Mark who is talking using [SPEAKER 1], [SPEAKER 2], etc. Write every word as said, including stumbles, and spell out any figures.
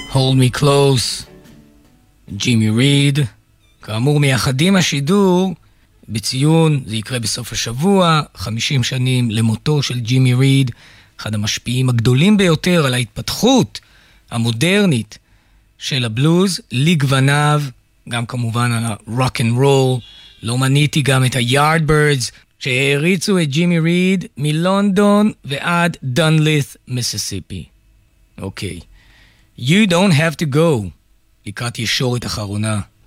[SPEAKER 1] Hold Me Close, ג'ימי ריד. כאמור, מייחדים השידור בציון, זה יקרה בסוף השבוע, חמישים שנים למותו של ג'ימי ריד, אחד המשפיעים הגדולים ביותר על ההתפתחות המודרנית של הבלוז, לגווניו, גם כמובן על הרוק אנד רול. לא מניתי גם את היארדברדס, שהריצו את ג'ימי ריד מלונדון ועד דונלית', מיסיסיפי. אוקיי. You don't have to go. לקראת ישורת אחרונה.